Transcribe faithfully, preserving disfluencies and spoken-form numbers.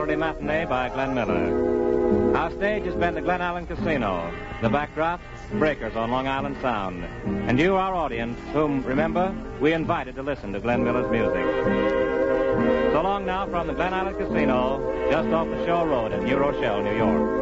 Saturday Matinee by Glenn Miller. Our stage has been the Glen Allen Casino. The backdrop, breakers on Long Island Sound. And you, our audience, whom, remember, we invited to listen to Glenn Miller's music. So long now from the Glen Allen Casino, just off the Shore Road in New Rochelle, New York.